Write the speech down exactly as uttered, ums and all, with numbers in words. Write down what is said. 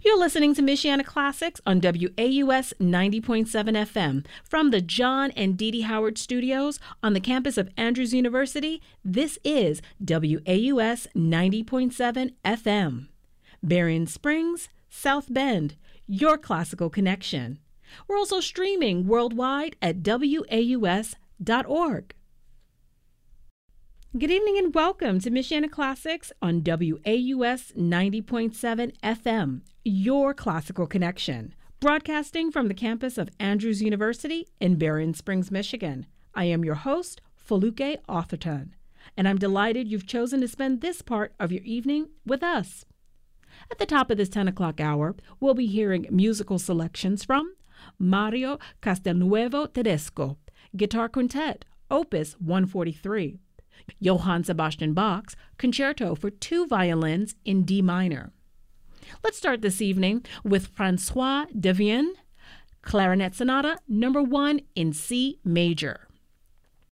You're listening to Michiana Classics on W A U S ninety point seven F M. From the John and Dee Dee Howard Studios on the campus of Andrews University, this is W A U S ninety point seven F M. Berrien Springs, South Bend, your classical connection. We're also streaming worldwide at W A U S dot org. Good evening and welcome to Michiana Classics on W A U S ninety point seven F M, your classical connection, broadcasting from the campus of Andrews University in Berrien Springs, Michigan. I am your host, Foluke Atherton, and I'm delighted you've chosen to spend this part of your evening with us. At the top of this ten o'clock hour, we'll be hearing musical selections from Mario Castelnuovo Tedesco, Guitar Quintet, Opus one forty-three, Johann Sebastian Bach's Concerto for Two Violins in D minor. Let's start this evening with François Devienne, Clarinet Sonata number one in C major.